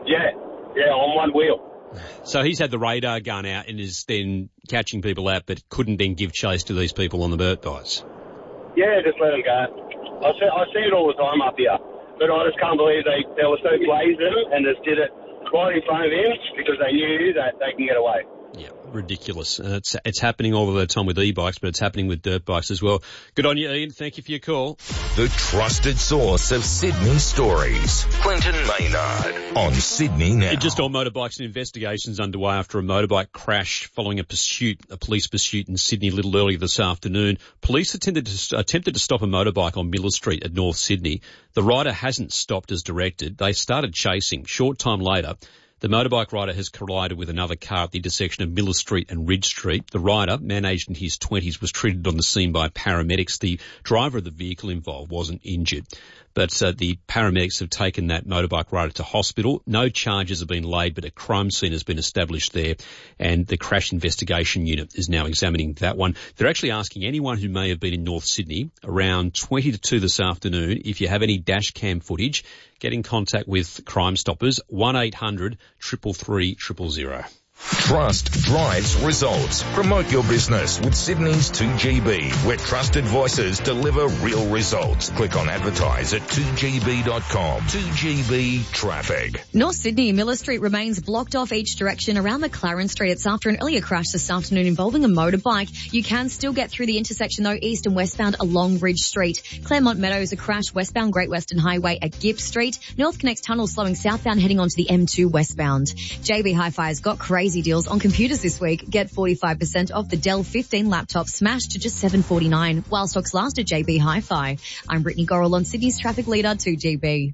Yeah, on one wheel. So he's had the radar gun out and is then catching people out, but couldn't then give chase to these people on the dirt bikes. Yeah, just let them go. I see it all the time up here, but I just can't believe they were so brazen and just did it right in front of him because they knew that they can get away. Yeah, ridiculous. It's happening all the time with e-bikes, but it's happening with dirt bikes as well. Good on you, Ian. Thank you for your call. The trusted source of Sydney stories. Clinton Maynard on Sydney Now. Just on motorbikes, and investigations underway after a motorbike crash following a police pursuit in Sydney a little earlier this afternoon. Police attempted to stop a motorbike on Miller Street at North Sydney. The rider hasn't stopped as directed. They started chasing. Short time later, the motorbike rider has collided with another car at the intersection of Miller Street and Ridge Street. The rider, man aged in his 20s, was treated on the scene by paramedics. The driver of the vehicle involved wasn't injured. But the paramedics have taken that motorbike rider to hospital. No charges have been laid, but a crime scene has been established there, and the crash investigation unit is now examining that one. They're actually asking anyone who may have been in North Sydney around 20 to 2 this afternoon, if you have any dash cam footage, get in contact with Crime Stoppers, 1-800 333 000. Trust drives results. Promote your business with Sydney's 2GB, where trusted voices deliver real results. Click on advertise at 2gb.com. 2GB Traffic. North Sydney, Miller Street remains blocked off each direction around the Clarence Street. It's after an earlier crash this afternoon involving a motorbike. You can still get through the intersection though, east and westbound along Ridge Street. Claremont Meadows, a crash westbound Great Western Highway at Gibb Street. North Connects Tunnel slowing southbound heading onto the M2 westbound. JB Hi-Fi's got crazy deals on computers this week. Get 45% off the Dell 15 laptop smashed to just $749 while stocks last at JB Hi-Fi. I'm Brittany Gorrell on Sydney's traffic leader 2GB.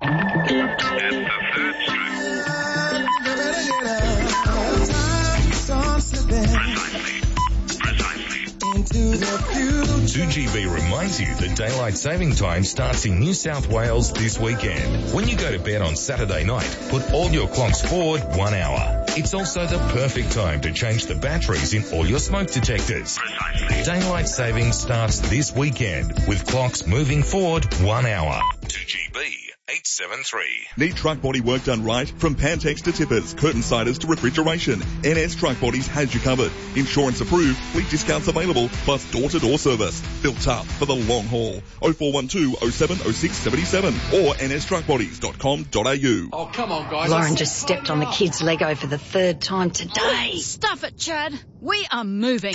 Precisely. 2GB reminds you that daylight saving time starts in New South Wales this weekend. When you go to bed on Saturday night, put all your clocks forward 1 hour. It's also the perfect time to change the batteries in all your smoke detectors. Precisely. Daylight saving starts this weekend with clocks moving forward 1 hour. 2GB. 873. Need truck body work done right? From Pantex to tippers, curtain siders to refrigeration, NS Truck Bodies has you covered. Insurance approved, fleet discounts available, plus door-to-door service. Built tough for the long haul. 0412 07 06 77 or nstruckbodies.com.au. Oh, come on, guys. Lauren just stepped on the kid's Lego for the third time today. Stuff it, Chad. We are moving.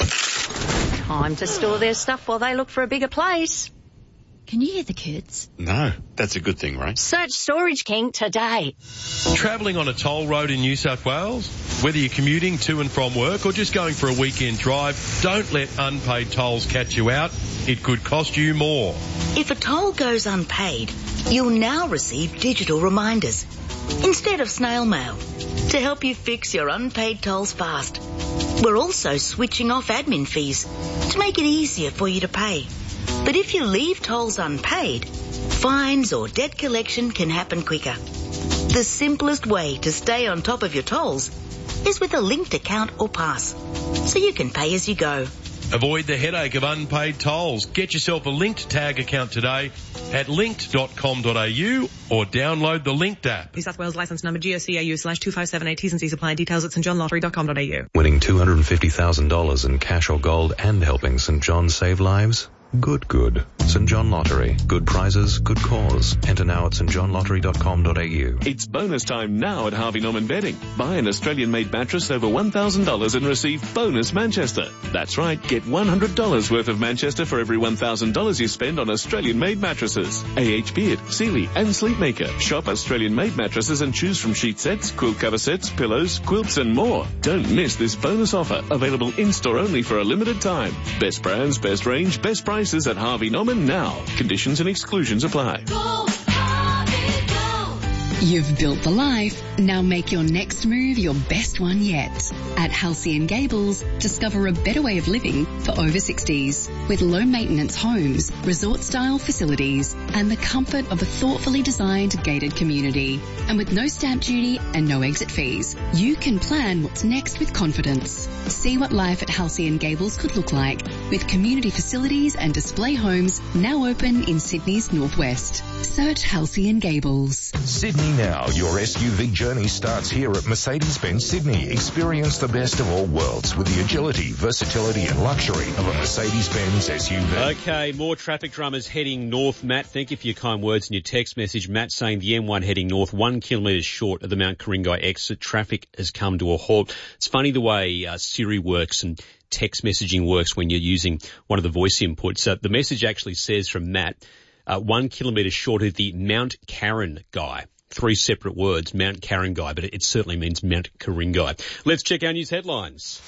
Time to store their stuff while they look for a bigger place. Can you hear the kids? No, that's a good thing, right? Search Storage King today. Travelling on a toll road in New South Wales? Whether you're commuting to and from work or just going for a weekend drive, don't let unpaid tolls catch you out. It could cost you more. If a toll goes unpaid, you'll now receive digital reminders instead of snail mail to help you fix your unpaid tolls fast. We're also switching off admin fees to make it easier for you to pay. But if you leave tolls unpaid, fines or debt collection can happen quicker. The simplest way to stay on top of your tolls is with a linked account or pass, so you can pay as you go. Avoid the headache of unpaid tolls. Get yourself a Linked Tag account today at linked.com.au or download the Linked app. New South Wales licence number GOCAU/257A. T's and C's apply. Details at stjohnlottery.com.au. Winning $250,000 in cash or gold and helping St John save lives? Good. St John Lottery. Good prizes, good cause. Enter now at stjohnlottery.com.au. It's bonus time now at Harvey Norman Bedding. Buy an Australian-made mattress over $1,000 and receive bonus Manchester. That's right, get $100 worth of Manchester for every $1,000 you spend on Australian-made mattresses. AH Beard, Sealy and Sleepmaker. Shop Australian-made mattresses and choose from sheet sets, quilt cover sets, pillows, quilts and more. Don't miss this bonus offer. Available in-store only for a limited time. Best brands, best range, best prices at Harvey Norman now. Conditions and exclusions apply. You've built the life. Now make your next move your best one yet. At Halcyon Gables, discover a better way of living for over 60s. With low maintenance homes, resort style facilities, and the comfort of a thoughtfully designed gated community. And with no stamp duty and no exit fees, you can plan what's next with confidence. See what life at Halcyon Gables could look like with community facilities and display homes now open in Sydney's northwest. Search Halcyon Gables. Sydney Now. Your SUV journey starts here at Mercedes-Benz Sydney. Experience the best of all worlds with the agility, versatility and luxury of a Mercedes-Benz SUV. Okay, more traffic dramas heading north. Matt, thank you for your kind words in your text message. Matt saying the M1 heading north, 1 kilometre short of the Mount Ku-ring-gai exit. Traffic has come to a halt. It's funny the way Siri works and text messaging works when you're using one of the voice inputs. The message actually says from Matt, 1 kilometre short of the Mount Ku-ring-gai. 3 separate words, Mount Ku-ring-gai, but it certainly means Mount Ku-ring-gai. Let's check our news headlines.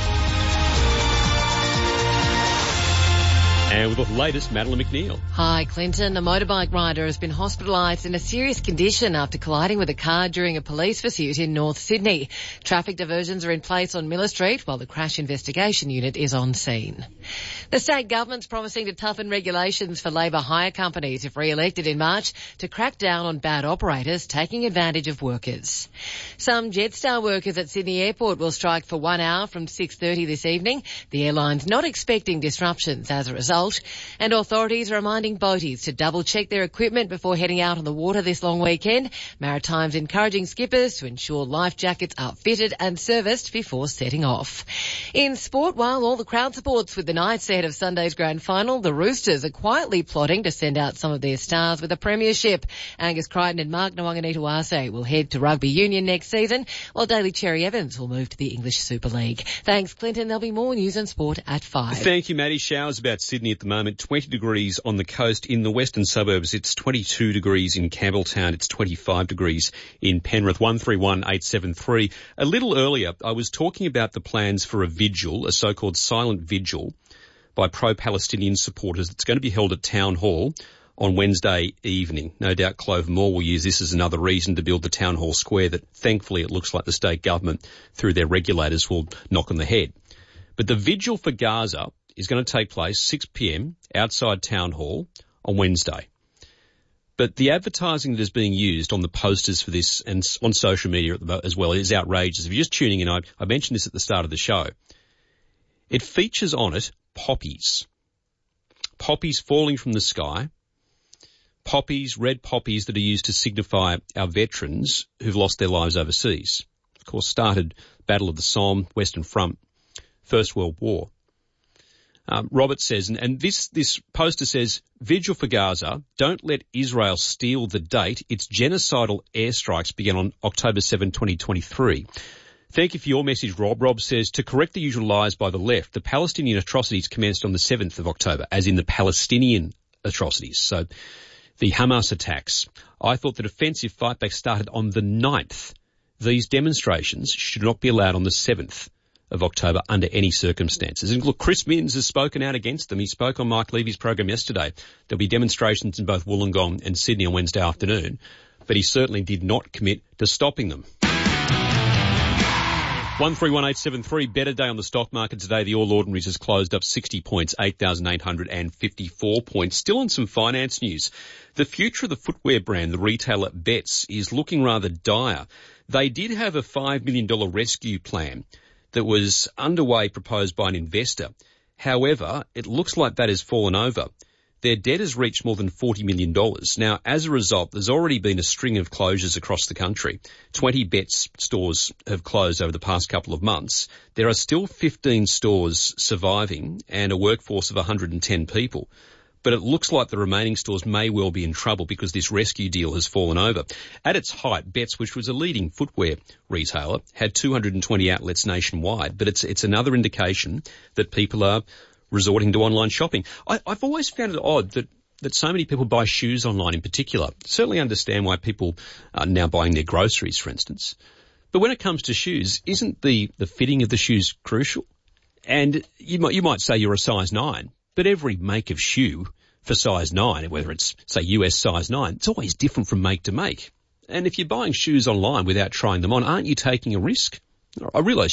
And with the latest, Madeline McNeil. Hi, Clinton. A motorbike rider has been hospitalised in a serious condition after colliding with a car during a police pursuit in North Sydney. Traffic diversions are in place on Miller Street while the crash investigation unit is on scene. The state government's promising to toughen regulations for labour hire companies if re-elected in March to crack down on bad operators taking advantage of workers. Some Jetstar workers at Sydney Airport will strike for 1 hour from 6:30 this evening. The airline's not expecting disruptions as a result. And authorities are reminding boaties to double-check their equipment before heading out on the water this long weekend. Maritime's encouraging skippers to ensure life jackets are fitted and serviced before setting off. In sport, while all the crowd supports with the Knights ahead of Sunday's grand final, the Roosters are quietly plotting to send out some of their stars with a premiership. Angus Crichton and Mark Nwanganitawase will head to rugby union next season, while Daly Cherry Evans will move to the English Super League. Thanks, Clinton. There'll be more news and sport at 5. Thank you, Maddie. Showers about Sydney at the moment, 20 degrees on the coast. In the western suburbs, it's 22 degrees in Campbelltown. It's 25 degrees in Penrith. 131873. A little earlier, I was talking about the plans for a vigil, a so-called silent vigil by pro-Palestinian supporters. It's going to be held at Town Hall on Wednesday evening. No doubt Clover Moore will use this as another reason to build the Town Hall Square that thankfully it looks like the state government, through their regulators, will knock on the head. But the vigil for Gaza is going to take place 6 p.m. outside Town Hall on Wednesday. But the advertising that is being used on the posters for this and on social media as well is outrageous. If you're just tuning in, I mentioned this at the start of the show. It features on it poppies. Poppies falling from the sky. Poppies, red poppies that are used to signify our veterans who've lost their lives overseas. Of course, started Battle of the Somme, Western Front, First World War. Robert says, and this poster says, Vigil for Gaza, don't let Israel steal the date. Its genocidal airstrikes began on October 7, 2023. Thank you for your message, Rob. Rob says, to correct the usual lies by the left, the Palestinian atrocities commenced on the 7th of October, as in the Palestinian atrocities. So the Hamas attacks. I thought the defensive fightback started on the 9th. These demonstrations should not be allowed on the 7th of October under any circumstances. And look, Chris Minns has spoken out against them. He spoke on Mike Levy's program yesterday. There'll be demonstrations in both Wollongong and Sydney on Wednesday afternoon, but he certainly did not commit to stopping them. 131873, better day on the stock market today. The All Ordinaries has closed up 60 points, 8,854 points. Still on some finance news. The future of the footwear brand, the retailer Betts, is looking rather dire. They did have a $5 million rescue plan that was underway, proposed by an investor. However, it looks like that has fallen over. Their debt has reached more than $40 million. Now, as a result, there's already been a string of closures across the country. 20 Betts stores have closed over the past couple of months. There are still 15 stores surviving and a workforce of 110 people. But it looks like the remaining stores may well be in trouble because this rescue deal has fallen over. At its height, Betts, which was a leading footwear retailer, had 220 outlets nationwide. But it's another indication that people are resorting to online shopping. I've always found it odd that so many people buy shoes online in particular. Certainly understand why people are now buying their groceries, for instance. But when it comes to shoes, isn't the fitting of the shoes crucial? And you might say you're a size 9. But every make of shoe for size 9, whether it's, say, US size 9, it's always different from make to make. And if you're buying shoes online without trying them on, aren't you taking a risk? I realise you can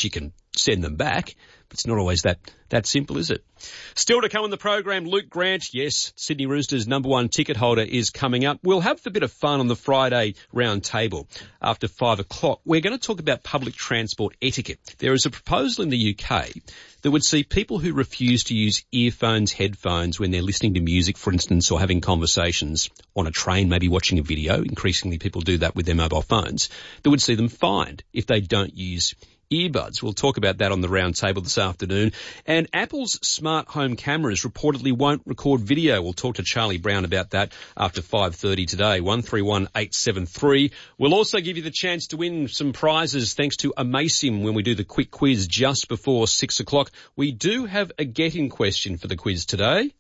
send them back. But it's not always that simple, is it? Still to come on the program, Luke Grant, yes, Sydney Roosters' #1 ticket holder is coming up. We'll have a bit of fun on the Friday round table after 5 o'clock. We're going to talk about public transport etiquette. There is a proposal in the UK that would see people who refuse to use earphones, headphones when they're listening to music, for instance, or having conversations on a train, maybe watching a video. Increasingly, people do that with their mobile phones. That would see them fined if they don't use earbuds. We'll talk about that on the round table this afternoon. And Apple's smart home cameras reportedly won't record video. We'll talk to Charlie Brown about that after 5:30 today. 131873. We'll also give you the chance to win some prizes thanks to Amasim when we do the quick quiz just before 6 o'clock. We do have a get-in question for the quiz today.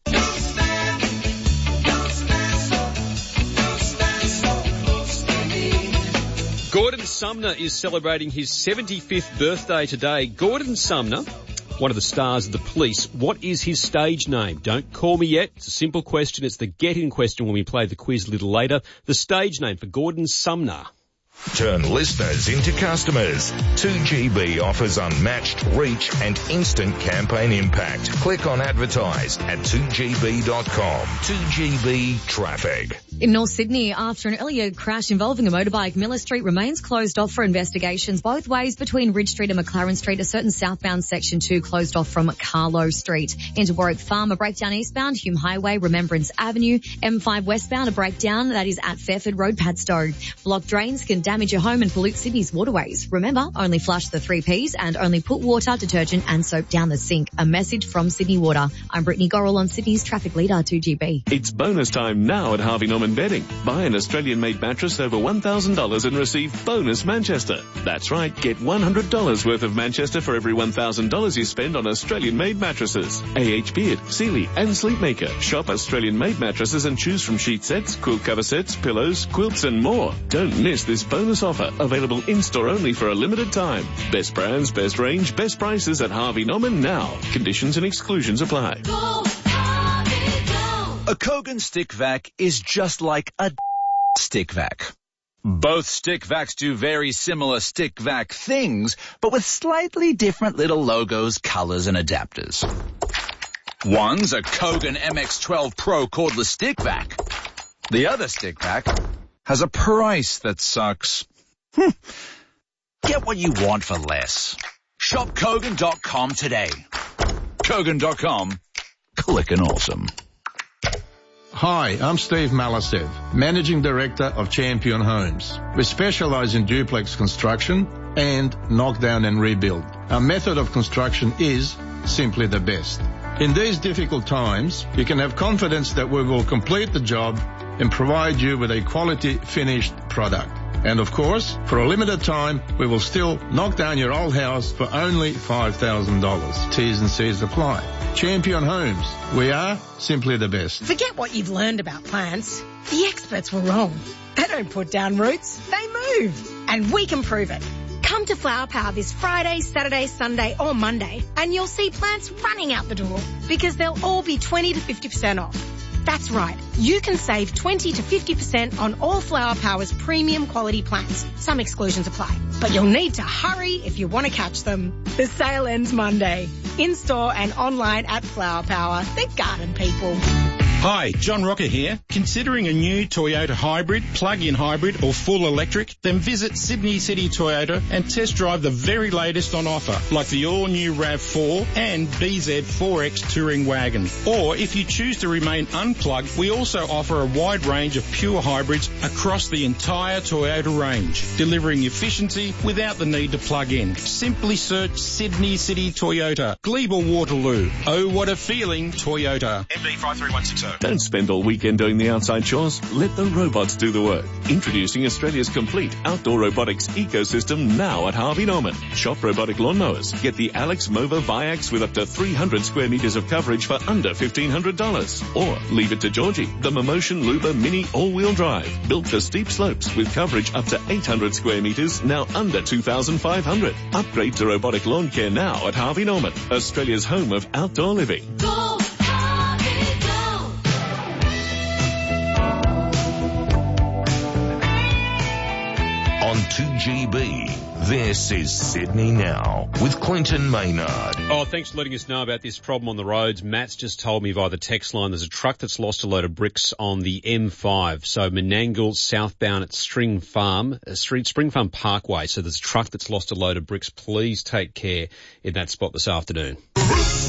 Gordon Sumner is celebrating his 75th birthday today. Gordon Sumner, one of the stars of The Police, what is his stage name? Don't call me yet. It's a simple question. It's the get-in question when we play the quiz a little later. The stage name for Gordon Sumner. Turn listeners into customers. 2GB offers unmatched reach and instant campaign impact. Click on advertise at 2GB.com. 2GB Traffic. In North Sydney, after an earlier crash involving a motorbike, Miller Street remains closed off for investigations both ways between Ridge Street and McLaren Street. A certain southbound section 2 closed off from Carlo Street. Into Warwick Farm, a breakdown eastbound, Hume Highway, Remembrance Avenue. M5 westbound, a breakdown that is at Fairford Road, Padstow. Blocked drains can damage your home and pollute Sydney's waterways. Remember, only flush the 3 Ps and only put water, detergent and soap down the sink. A message from Sydney Water. I'm Brittany Gorrell on Sydney's Traffic Leader 2GB. It's bonus time now at Harvey Norman Bedding. Buy an Australian-made mattress over $1,000 and receive bonus Manchester. That's right, get $100 worth of Manchester for every $1,000 you spend on Australian-made mattresses. AH Beard, Sealy and Sleepmaker. Shop Australian-made mattresses and choose from sheet sets, quilt cover sets, pillows, quilts and more. Don't miss this bonus offer, available in-store only for a limited time. Best brands, best range, best prices at Harvey Norman now. Conditions and exclusions apply. Go, Harvey, go. A Kogan stick vac is just like a stick vac. Both stick vacs do very similar stick vac things, but with slightly different little logos, colors, and adapters. One's a Kogan MX12 Pro cordless stick vac. The other stick vac has a price that sucks. Get what you want for less. Shop Kogan.com today. Kogan.com. Clickin' awesome. Hi, I'm Steve Malasev, Managing Director of Champion Homes. We specialize in duplex construction and knockdown and rebuild. Our method of construction is simply the best. In these difficult times, you can have confidence that we will complete the job and provide you with a quality finished product. And of course, for a limited time, we will still knock down your old house for only $5,000. T's and C's apply. Champion Homes. We are simply the best. Forget what you've learned about plants. The experts were wrong. They don't put down roots, they move. And we can prove it. Come to Flower Power this Friday, Saturday, Sunday or Monday and you'll see plants running out the door because they'll all be 20 to 50% off. That's right. You can save 20 to 50% on all Flower Power's premium quality plants. Some exclusions apply. But you'll need to hurry if you want to catch them. The sale ends Monday. In-store and online at Flower Power. The garden people. Hi, John Rocker here. Considering a new Toyota hybrid, plug-in hybrid or full electric? Then visit Sydney City Toyota and test drive the very latest on offer, like the all-new RAV4 and BZ4X touring wagon. Or if you choose to remain unplugged, we also offer a wide range of pure hybrids across the entire Toyota range, delivering efficiency without the need to plug in. Simply search Sydney City Toyota, Glebe or Waterloo. Oh, what a feeling, Toyota. MB 53160. Don't spend all weekend doing the outside chores. Let the robots do the work. Introducing Australia's complete outdoor robotics ecosystem now at Harvey Norman. Shop robotic lawnmowers. Get the Alex Mova Viax with up to 300 square metres of coverage for under $1,500. Or leave it to Georgie, the Momotion Luba Mini all-wheel drive. Built for steep slopes with coverage up to 800 square metres, now under $2,500. Upgrade to robotic lawn care now at Harvey Norman, Australia's home of outdoor living. Go! On 2GB. This is Sydney Now with Clinton Maynard. Oh, thanks for letting us know about this problem on the roads. Matt's just told me via the text line there's a truck that's lost a load of bricks on the M5. So Menangle southbound at Spring Farm Parkway. So there's a truck that's lost a load of bricks. Please take care in that spot this afternoon.